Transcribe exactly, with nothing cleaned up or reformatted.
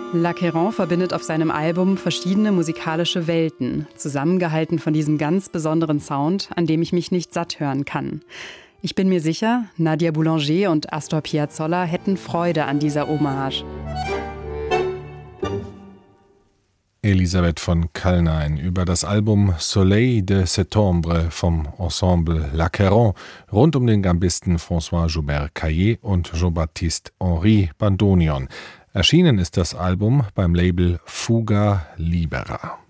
L'Acqueyron verbindet auf seinem Album verschiedene musikalische Welten, zusammengehalten von diesem ganz besonderen Sound, an dem ich mich nicht satt hören kann. Ich bin mir sicher, Nadia Boulanger und Astor Piazzolla hätten Freude an dieser Hommage. Elisabeth von Kallnein über das Album Soleil de Septembre vom Ensemble L'Acqueyron rund um den Gambisten François Joubert-Caillé und Jean-Baptiste Henri Bandonion. Erschienen ist das Album beim Label Fuga Libera.